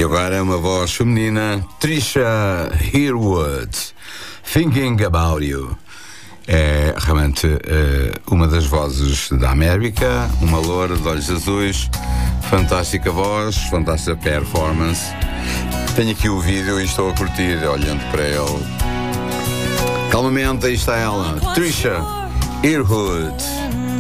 E agora uma voz feminina, Trisha Yearwood, Thinking About You. É realmente uma das vozes da América, uma loura de olhos azuis, fantástica voz, fantástica performance. Tenho aqui o vídeo e estou a curtir olhando para ele. Calmamente, aí está ela, Trisha Yearwood.